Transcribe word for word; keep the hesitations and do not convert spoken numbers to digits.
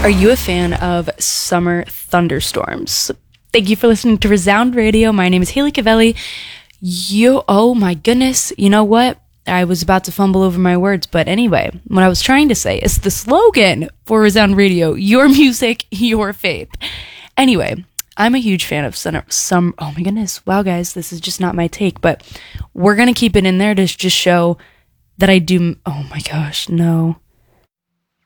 Are you a fan of summer thunderstorms? Thank you for listening to Resound Radio. My name is Haley Cavelli. You, oh my goodness. You know what? I was about to fumble over my words, but anyway, what I was trying to say is the slogan for Resound Radio: your music, your faith. Anyway, I'm a huge fan of some, some, oh my goodness. Wow, guys, this is just not my take, but we're going to keep it in there to just show that I do. Oh my gosh, no.